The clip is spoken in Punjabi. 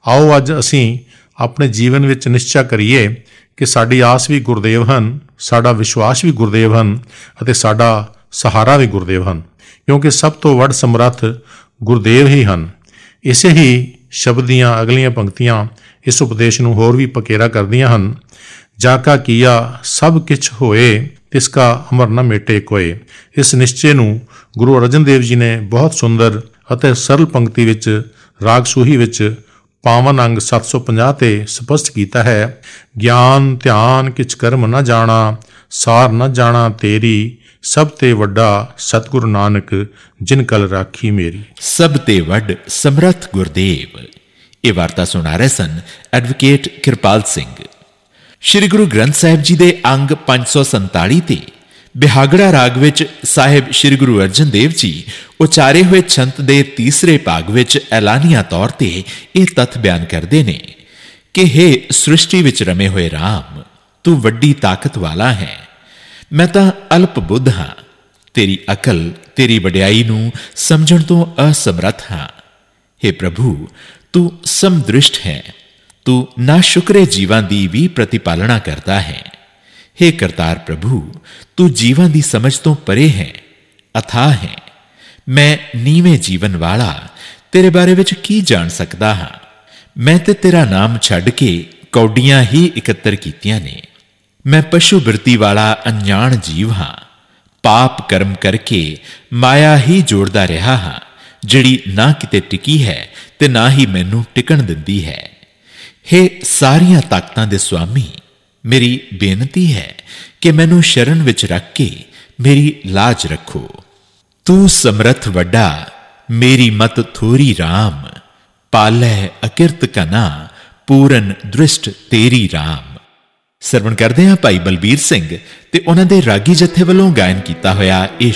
ਆਓ ਅੱਜ ਅਸੀਂ ਆਪਣੇ ਜੀਵਨ ਵਿੱਚ ਨਿਸ਼ਚਾ ਕਰੀਏ ਕਿ ਸਾਡੀ ਆਸ ਵੀ ਗੁਰਦੇਵ ਹਨ, ਸਾਡਾ ਵਿਸ਼ਵਾਸ ਵੀ ਗੁਰਦੇਵ ਹਨ ਅਤੇ ਸਾਡਾ ਸਹਾਰਾ ਵੀ ਗੁਰਦੇਵ ਹਨ, ਕਿਉਂਕਿ ਸਭ ਤੋਂ ਵੱਡ ਸਮਰੱਥ ਗੁਰਦੇਵ ਹੀ ਹਨ। ਇਸੇ ਹੀ ਸ਼ਬਦ ਦੀਆਂ ਅਗਲੀਆਂ ਪੰਕਤੀਆਂ ਇਸ ਉਪਦੇਸ਼ ਨੂੰ ਹੋਰ ਵੀ ਪਕੇਰਾ ਕਰਦੀਆਂ ਹਨ। ਜਾ ਕਾ ਕੀਆ ਸਭ ਕਿਛ ਹੋਏ, ਤਿਸ ਕਾ ਅਮਰ ਨ ਮੇਟੇ ਕੋਏ। ਇਸ ਨਿਸ਼ਚੇ ਨੂੰ ਗੁਰੂ ਅਰਜਨ ਦੇਵ ਜੀ ਨੇ ਬਹੁਤ ਸੁੰਦਰ ਅਤੇ ਸਰਲ ਪੰਕਤੀ ਵਿੱਚ ਰਾਗ ਸੂਹੀ ਵਿੱਚ ਪਾਵਨ ਅੰਗ 750 ਤੇ ਸਪਸ਼ਟ ਕੀਤਾ ਹੈ। ਗਿਆਨ ਧਿਆਨ ਕਿਛ ਕਰਮ ਨ ਜਾਣਾ, ਸਾਰ ਨ ਜਾਣਾ ਤੇਰੀ, ਸਭ ਤੇ ਵੱਡਾ ਸਤਿਗੁਰੂ ਨਾਨਕ ਜਿਨ ਕਲ ਰਾਖੀ ਮੇਰੀ। ਸਭ ਤੇ ਵੱਡ ਸਮਰੱਥ ਗੁਰਦੇਵ। ਇਹ ਵਾਰਤਾ ਸੁਣਾ ਰਹੇ ਸਨ ਐਡਵੋਕੇਟ ਕਿਰਪਾਲ ਸਿੰਘ। ਸ਼੍ਰੀ ਗੁਰੂ ਗ੍ਰੰਥ ਸਾਹਿਬ ਜੀ ਦੇ ਅੰਗ 547 ਤੇ ਬਿਹਾਗੜਾ ਰਾਗ ਵਿੱਚ ਸਾਹਿਬ ਸ਼੍ਰੀ ਗੁਰੂ ਅਰਜਨ ਦੇਵ ਜੀ ਉਚਾਰੇ ਹੋਏ ਛੰਤ ਦੇ ਤੀਸਰੇ ਭਾਗ ਵਿੱਚ ਐਲਾਨੀਆ ਤੌਰ ਤੇ ਇਹ ਤੱਥ ਬਿਆਨ ਕਰਦੇ ਨੇ ਕਿ ਹੇ ਸ੍ਰਿਸ਼ਟੀ ਵਿੱਚ ਰਮੇ ਹੋਏ ਰਾਮ, ਤੂੰ ਵੱਡੀ ਤਾਕਤ ਵਾਲਾ ਹੈ। ਮੈਂ ਤਾਂ ਅਲਪ ਬੁੱਧ ਹਾਂ, ਤੇਰੀ ਅਕਲ ਤੇਰੀ ਵਡਿਆਈ ਨੂੰ ਸਮਝਣ ਤੋਂ ਅਸਮਰੱਥ ਹਾਂ। ਹੇ ਪ੍ਰਭੂ, ਤੂੰ ਸਮਦ੍ਰਿਸ਼ਟ ਹੈ, ਤੂੰ ਨਾਸ਼ੁਕਰੇ ਜੀਵਾਂ ਦੀ ਵੀ ਪ੍ਰਤੀਪਾਲਣਾ ਕਰਦਾ ਹੈ। ਹੇ ਕਰਤਾਰ ਪ੍ਰਭੂ, ਤੂੰ ਜੀਵਾਂ ਦੀ ਸਮਝ ਤੋਂ ਪਰੇ ਹੈ, ਅਥਾਹ ਹੈ। ਮੈਂ ਨੀਵੇਂ ਜੀਵਨ ਵਾਲਾ ਤੇਰੇ ਬਾਰੇ ਵਿੱਚ ਕੀ ਜਾਣ ਸਕਦਾ ਹਾਂ। ਮੈਂ ਤੇ ਤੇਰਾ ਨਾਮ ਛੱਡ ਕੇ ਕੌਡੀਆਂ ਹੀ ਇਕੱਤਰ ਕੀਤੀਆਂ ਨੇ। ਮੈਂ ਪਸ਼ੂ ਬਿਰਤੀ ਵਾਲਾ ਅਣਜਾਣ ਜੀਵ ਹਾਂ, ਪਾਪ ਕਰਮ ਕਰਕੇ ਮਾਇਆ ਹੀ ਜੋੜਦਾ ਰਿਹਾ ਹਾਂ, ਜਿਹੜੀ ਨਾ ਕਿਤੇ ਟਿਕੀ ਹੈ ਤੇ ਨਾ ਹੀ ਮੈਨੂੰ ਟਿਕਣ ਦਿੰਦੀ ਹੈ। ਹੇ ਸਾਰੀਆਂ ਤਾਕਤਾਂ ਦੇ ਸੁਆਮੀ, ਮੇਰੀ ਬੇਨਤੀ ਹੈ ਕਿ ਮੈਨੂੰ ਸ਼ਰਨ ਵਿੱਚ ਰੱਖ ਕੇ ਮੇਰੀ ਲਾਜ ਰੱਖੋ। ਤੂੰ ਸਮਰੱਥ ਵੱਡਾ, ਮੇਰੀ ਮਤ ਥੋਰੀ ਰਾਮ, ਪਾਲੈ ਅਕਿਰਤ ਕਨਾ, ਪੂਰਨ ਦ੍ਰਿਸ਼ਟ ਤੇਰੀ ਰਾਮ। ਸਰਵਣ ਕਰਦੇ ਹਾਂ ਭਾਈ ਬਲਬੀਰ ਸਿੰਘ ਤੇ ਉਹਨਾਂ ਦੇ ਰਾਗੀ ਜਥੇ ਵੱਲੋਂ ਗਾਇਨ ਕੀਤਾ ਹੋਇਆ ਇਹ